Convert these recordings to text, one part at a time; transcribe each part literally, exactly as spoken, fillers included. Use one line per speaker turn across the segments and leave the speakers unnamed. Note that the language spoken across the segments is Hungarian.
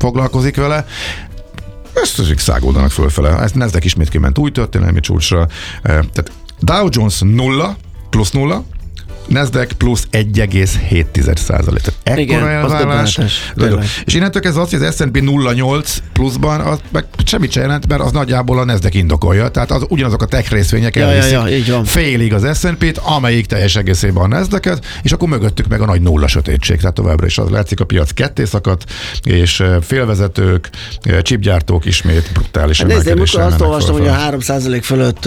foglalkozik vele, ezt szágoldanak fölfele. Ez Nasdaq ismét kiment új történelmi csúcsra. Tehát Dow Jones nulla, plusz nulla, Nasdaq plusz egy egész hét százalék. Tehát ekkora elválás. És innentől kezdve azt, hogy az es and pé nulla egész nyolc pluszban, az meg semmit sem jelent, mert az nagyjából a Nasdaq indokolja. Tehát az, ugyanazok a tech részvények
ja,
elviszik
ja, ja,
félig az es and pét, amelyik teljes egészében a Nasdaqet, és akkor mögöttük meg a nagy nulla sötétség. Tehát továbbra is az látszik, a piac ketté szakadt, és félvezetők, chipgyártók ismét brutális emelkedéssel mennek.
Nézd, azt olvastam, hogy a három százalék fölött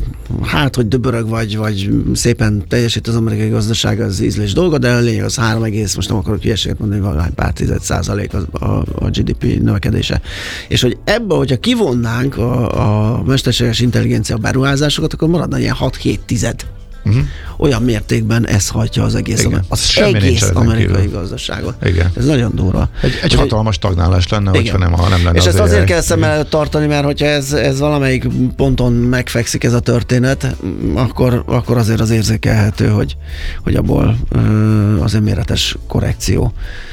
hát, hogy döbörög vagy, vagy szépen teljesít az amerikai gazdaság, az ízlés dolga, de a lényeg az három egész, most nem akarok hülyeséget mondani, valahány pár tized százalék a, a, a gé dé pé növekedése. És hogy ebből, hogyha kivonnánk a, a mesterséges intelligencia beruházásokat, akkor maradna ilyen hat-hét tized. Uh-huh. Olyan mértékben ez hajtja az egész,
igen.
az egész amerikai kívül. Gazdaságot.
Igen.
Ez nagyon durva.
Egy, egy hatalmas stagnálás lenne, igen. hogyha nem, ha nem lenne.
És
az
ezt azért
é i.
kell szem előtt tartani, mert hogyha ez, ez valamelyik ponton megfekszik ez a történet, akkor, akkor azért az érzékelhető, hogy, hogy abból az méretes korrekció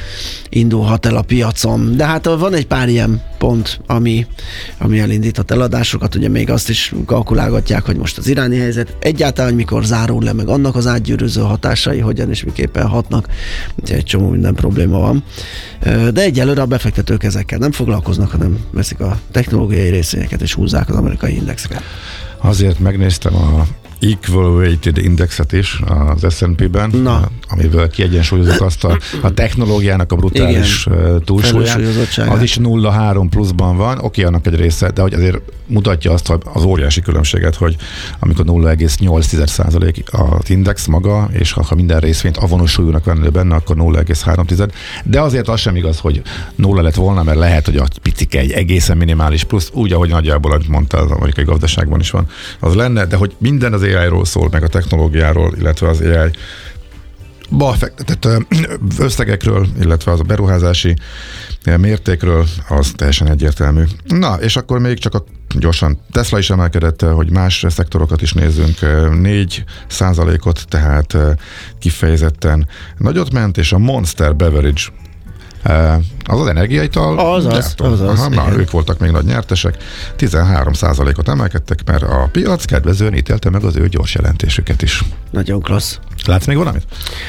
indulhat el a piacon. De hát van egy pár ilyen pont, ami, ami elindíthat eladásokat, ugye még azt is kalkulálgatják, hogy most az iráni helyzet egyáltalán, hogy mikor zárul le, meg annak az átgyűrűző hatásai hogyan és miképpen hatnak. Úgyhogy egy csomó minden probléma van. De egyelőre a befektetők ezekkel nem foglalkoznak, hanem veszik a technológiai részvényeket és húzzák az amerikai indexeket.
Azért megnéztem a Equal Weighted Indexet is az es and pében,
Na.
amivel kiegyensúlyozunk azt a, a technológiának a brutális igen. túlsúlyát. Az is nulla egész három pluszban van, oké, annak egy része, de hogy azért mutatja azt az óriási különbséget, hogy amikor nulla egész nyolc százalék az index maga, és ha, ha minden részvényt avonosulnak venni benne, akkor nulla egész három. De azért az sem igaz, hogy nulla lett volna, mert lehet, hogy a picike egy egészen minimális plusz, úgy, ahogy nagyjából, ahogy mondta, az amerikai gazdaságban is van, az lenne, de hogy minden az á i-ról szól, meg a technológiáról, illetve az á i ba fektetett összegekről, illetve az a beruházási mértékről, az teljesen egyértelmű. Na, és akkor még csak a gyorsan Tesla is emelkedett, hogy más szektorokat is nézzünk, négy százalékot, tehát kifejezetten nagyot ment, és a Monster Beverage az az energiaital
az az, az, az
Aha, na, ők voltak még nagy nyertesek, tizenhárom százalékot emelkedtek, mert a piac kedvezően ítélte meg az ő gyors jelentésüket is.
Nagyon klassz.
Látsz még valamit?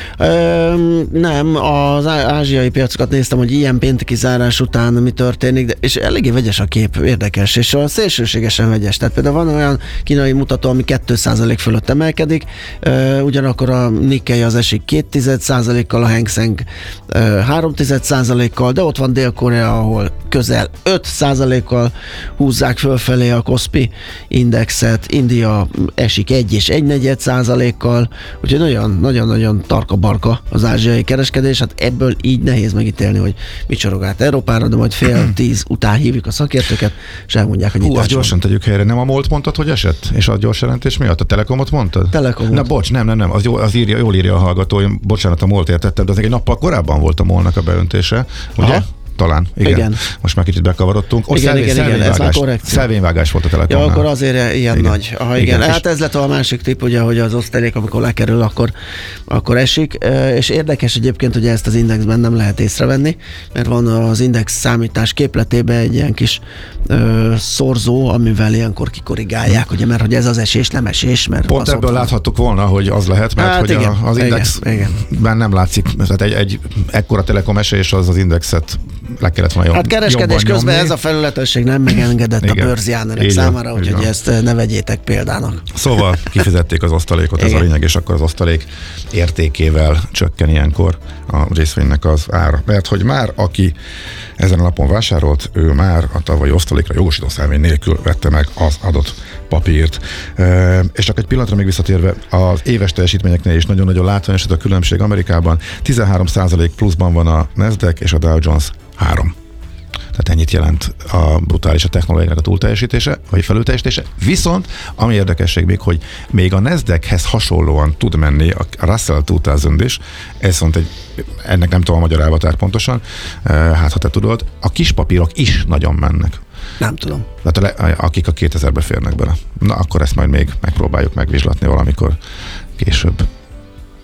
Ö, nem, az ázsiai piacokat néztem, hogy ilyen pénteki zárás után mi történik, de, és eléggé vegyes a kép, érdekes, és a szélsőségesen vegyes. Tehát például van olyan kínai mutató, ami két százalék fölött emelkedik, ö, ugyanakkor a Nikkei az esik két százalékkal, a Hang Seng ö, három százalékkal, de ott van Dél-Korea, ahol közel öt százalékkal húzzák fölfelé a Kospi indexet, India esik egy és egy negyed százalékkal, úgyhogy nagyon nagyon-nagyon tarka-barka az ázsiai kereskedés, hát ebből így nehéz megítélni, hogy mit csorog át Európára, de majd fél tíz után hívjuk a szakértőket, és elmondják, hogy
Hú, azt gyorsan tegyük helyre. Nem a MOL-t mondtad, hogy esett? És a gyors jelentés miatt? A Telekomot mondtad?
Telekomot.
Na bocs, nem, nem, nem, az, jó, az írja, jól írja a hallgató, én, bocsánat, a MOL-t értettem, de az egy nappal korábban volt a MOL-nak a beöntése, ugye? Aha. Talán, igen. igen. Most már kicsit bekavarodtunk. Ott
igen,
szelvény,
igen, igen, ez már korrekció.
Szelvényvágás volt a Telekomnál.
Ja, akkor azért ilyen igen. nagy. Aha, igen. igen. Hát ez lett a másik tipp, ugye, hogy az osztalék, amikor lekerül, akkor, akkor esik. És érdekes egyébként, hogy ezt az indexben nem lehet észrevenni, mert van az index számítás képletében egy ilyen kis ö, szorzó, amivel ilyenkor kikorrigálják, ugye, mert hogy ez az esés, nem esés. Mert
pont ebből láthattuk volna, hogy az lehet, mert hát hogy igen, a, az indexben nem látszik, tehát egy, egy ekkora Telekom esés az az indexet le kellett volna jobb,
hát kereskedés közben
nyomni.
Ez a felületesség nem megengedett igen. a bőrziánerek számára, úgyhogy ezt ne vegyétek példának.
Szóval kifizették az osztalékot, ez a lényeg, és akkor az osztalék értékével csökken ilyenkor a részvénynek az ára. Mert hogy már aki ezen a napon vásárolt, ő már a tavalyi osztalékra jogosító szelvény nélkül vette meg az adott papírt. E, és csak egy pillanatra még visszatérve, az éves teljesítményeknél is nagyon-nagyon látványos a különbség Amerikában. tizenhárom százalék pluszban van a Nasdaq és a Dow Jones három. Tehát ennyit jelent a brutális a technológiának a túlteljesítése, vagy felülteljesítése. Viszont, ami érdekesség még, hogy még a Nasdaqhez hasonlóan tud menni a Russell kétezer is, ez mondta, egy, ennek nem tudom a magyar elvatár pontosan, hát ha te tudod, a kis papírok is nagyon mennek.
Nem tudom.
Tehát a, akik a kétezerbe férnek bele. Na, akkor ezt majd még megpróbáljuk megvizslatni valamikor később.